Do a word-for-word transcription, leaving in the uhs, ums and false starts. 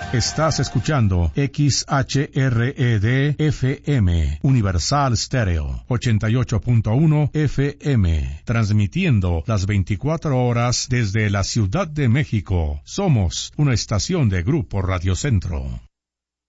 Estás escuchando X H R E D F M, Universal Stereo, ochenta y ocho punto uno F M, transmitiendo las veinticuatro horas desde la Ciudad de México. Somos una estación de Grupo Radio Centro.